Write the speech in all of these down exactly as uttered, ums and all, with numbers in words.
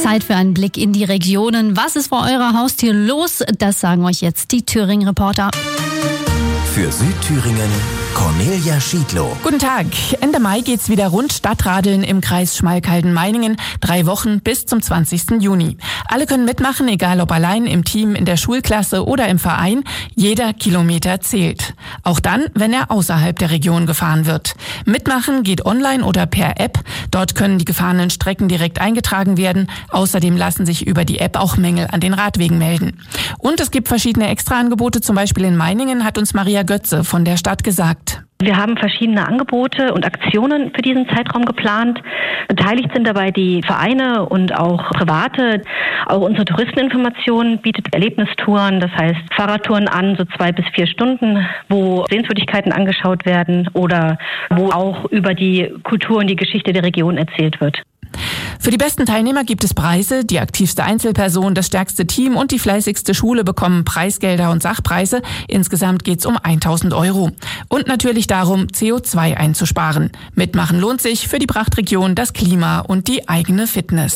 Zeit für einen Blick in die Regionen. Was ist vor eurer Haustür los? Das sagen euch jetzt die Thüringen-Reporter. Für Südthüringen Cornelia Schiedlow. Guten Tag. Ende Mai geht's wieder rund Stadtradeln im Kreis Schmalkalden-Meiningen. Drei Wochen bis zum zwanzigsten Juni. Alle können mitmachen, egal ob allein, im Team, in der Schulklasse oder im Verein. Jeder Kilometer zählt. Auch dann, wenn er außerhalb der Region gefahren wird. Mitmachen geht online oder per App. Dort können die gefahrenen Strecken direkt eingetragen werden. Außerdem lassen sich über die App auch Mängel an den Radwegen melden. Und es gibt verschiedene Extraangebote. Zum Beispiel in Meiningen hat uns Maria Götze von der Stadt gesagt. Wir haben verschiedene Angebote und Aktionen für diesen Zeitraum geplant. Beteiligt sind dabei die Vereine und auch Private. Auch unsere Touristeninformation bietet Erlebnistouren, das heißt Fahrradtouren an, so zwei bis vier Stunden, wo Sehenswürdigkeiten angeschaut werden oder wo auch über die Kultur und die Geschichte der Region erzählt wird. Für die besten Teilnehmer gibt es Preise. Die aktivste Einzelperson, das stärkste Team und die fleißigste Schule bekommen Preisgelder und Sachpreise. Insgesamt geht's um tausend Euro. Und natürlich darum, C O zwei einzusparen. Mitmachen lohnt sich für die Prachtregion, das Klima und die eigene Fitness.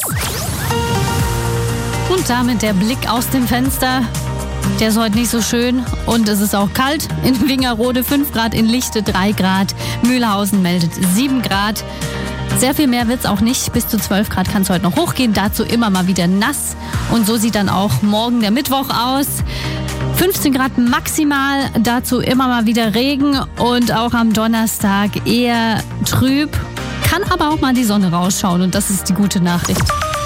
Und damit der Blick aus dem Fenster. Der ist heute nicht so schön und es ist auch kalt. In Wingerode fünf Grad, in Lichte drei Grad. Mühlhausen meldet sieben Grad. Sehr viel mehr wird's auch nicht. Bis zu zwölf Grad kann es heute noch hochgehen. Dazu immer mal wieder nass. Und so sieht dann auch morgen der Mittwoch aus. fünfzehn Grad maximal. Dazu immer mal wieder Regen. Und auch am Donnerstag eher trüb. Kann aber auch mal die Sonne rausschauen. Und das ist die gute Nachricht.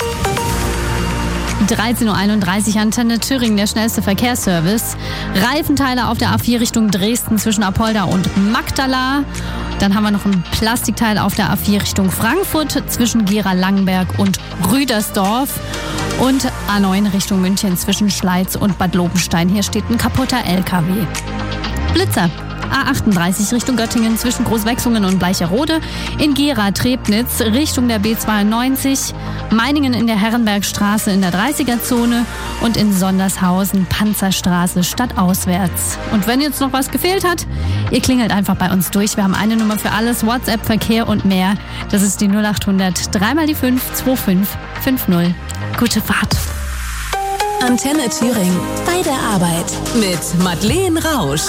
dreizehn Uhr einunddreißig, Antenne Thüringen, der schnellste Verkehrsservice. Reifenteile auf der A vier Richtung Dresden zwischen Apolda und Magdala. Dann haben wir noch ein Plastikteil auf der A vier Richtung Frankfurt zwischen Gera-Langenberg und Rüdersdorf. Und A neun Richtung München zwischen Schleiz und Bad Lobenstein. Hier steht ein kaputter L K W. Blitzer. A achtunddreißig Richtung Göttingen zwischen Großwechsungen und Bleicherode, in Gera-Trebnitz Richtung der B zweiundneunzig, Meiningen in der Herrenbergstraße in der dreißiger-Zone und in Sondershausen Panzerstraße stadtauswärts. Und wenn jetzt noch was gefehlt hat, ihr klingelt einfach bei uns durch. Wir haben eine Nummer für alles, WhatsApp, Verkehr und mehr. Das ist die null achthundert, dreimal die fünf, zwei fünf fünf null. Gute Fahrt. Antenne Thüringen bei der Arbeit mit Madeleine Rausch.